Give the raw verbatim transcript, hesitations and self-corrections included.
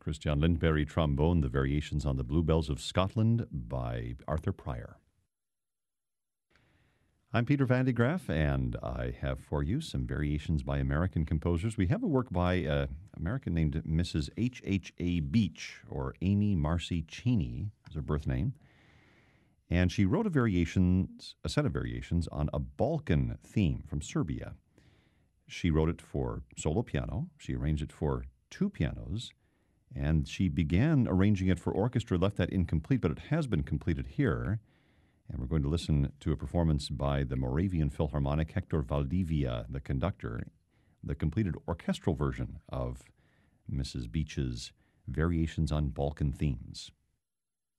Christian Lindberry trombone, the Variations on the Bluebells of Scotland by Arthur Pryor. I'm Peter Van de Graaff, and I have for you some variations by American composers. We have a work by an American named Missus H H A Beach, or Amy Marcy Cheney is her birth name. And she wrote a variations, a set of variations on a Balkan theme from Serbia. She wrote it for solo piano. She arranged it for two pianos, and she began arranging it for orchestra, left that incomplete, but it has been completed here. And we're going to listen to a performance by the Moravian Philharmonic, Hector Valdivia, the conductor, the completed orchestral version of Missus Beach's Variations on Balkan Themes.